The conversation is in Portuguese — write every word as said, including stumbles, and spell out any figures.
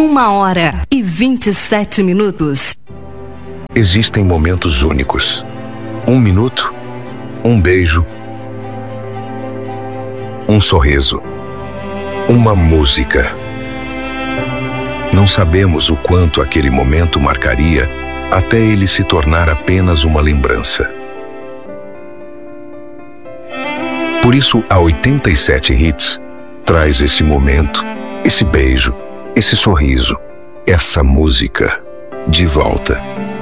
Uma hora e vinte e sete minutos. Existem momentos únicos. Um minuto, um beijo, um sorriso, uma música. Não sabemos o quanto aquele momento marcaria até ele se tornar apenas uma lembrança. Por isso, a oitenta e sete Hits traz esse momento, esse beijo, esse sorriso, essa música de volta.